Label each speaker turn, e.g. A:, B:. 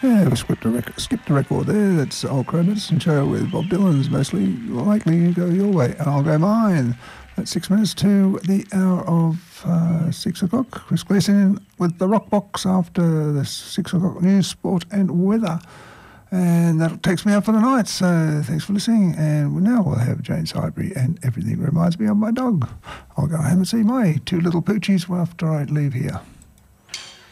A: Yeah, we skipped a record there. That's Old Crow Medicine Show with Bob Dylan's Mostly Likely You Go Your Way and I'll Go Mine. That's 6 minutes to the hour of 6 o'clock. Chris Gleason with the Rock Box after the 6 o'clock news, sport and weather. And that takes me out for the night, so thanks for listening. And now we'll have James Highbury and Everything Reminds Me of My Dog. I'll go home and see my two little poochies after I leave here.